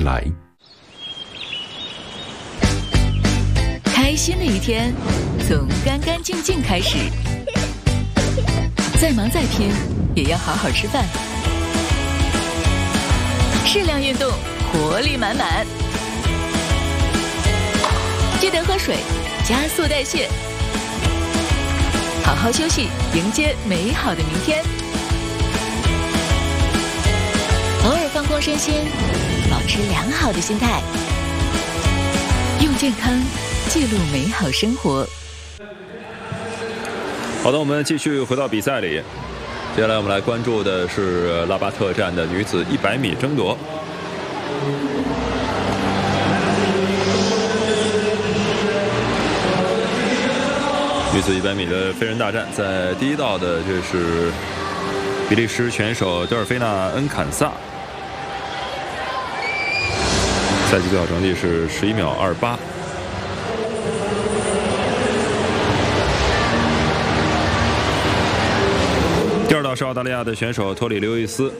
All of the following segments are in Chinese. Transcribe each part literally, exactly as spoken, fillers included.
来。 开心的一天，从干干净净开始。再忙再拼，也要好好吃饭。适量运动，活力满满。记得喝水，加速代谢。好好休息，迎接美好的明天。偶尔放空身心，保持良好的心态，用健康记录美好生活。 好的，我们继续回到比赛里。接下来我们来关注的是拉巴特站的女子一百米争夺。女子一百米的飞人大战，在第一道的这是比利时选手德尔菲娜·恩坎萨，赛季最好成绩是十一秒二八。第二道是澳大利亚的选手托里·刘易斯。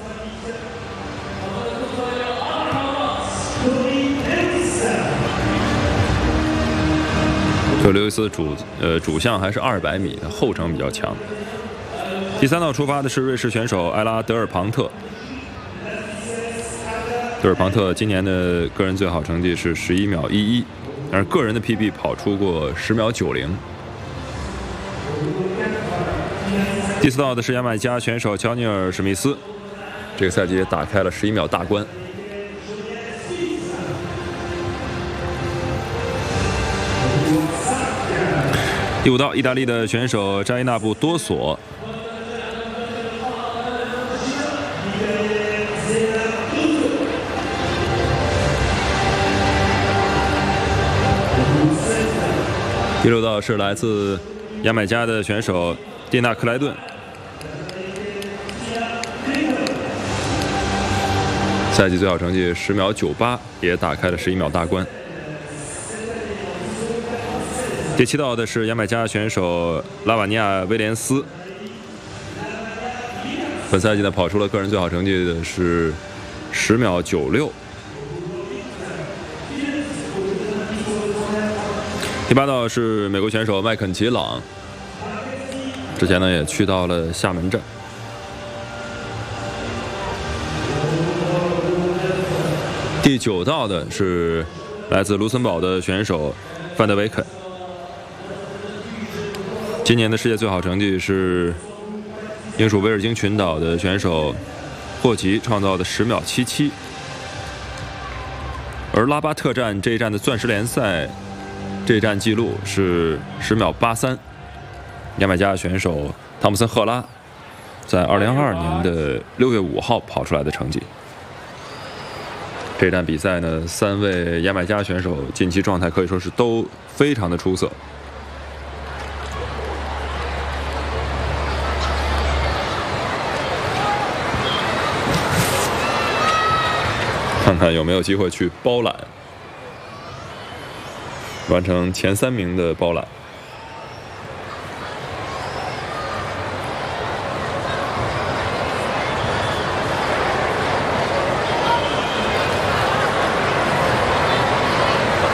这刘易斯主呃主项还是二百米，后程比较强。第三道出发的是瑞士选手埃拉德尔庞特。德尔庞特今年的个人最好成绩是十一秒一一，但是个人的 P B 跑出过十秒九零。第四道的是牙买加选手乔尼尔·史密斯，这个赛季也打开了十一秒大关。第五道，意大利的选手扎伊纳布多索。第六道是来自牙买加的选手蒂娜·克莱顿，赛季最好成绩十秒九八，也打开了十一秒大关。第七道的是牙买加选手拉瓦尼亚·威廉斯，本赛季呢跑出了个人最好成绩的是十秒九六。第八道是美国选手麦肯齐·朗，之前呢也去到了厦门站。第九道的是来自卢森堡的选手范德维肯。今年的世界最好成绩是英属威尔京群岛的选手霍吉创造的十秒七七，而拉巴特站这一站的钻石联赛这一站记录是十秒八三，牙买加选手汤姆森·赫拉在二零二二年的六月五号跑出来的成绩。这一站比赛呢，三位牙买加选手近期状态可以说是都非常的出色。看看有没有机会去包揽，完成前三名的包揽。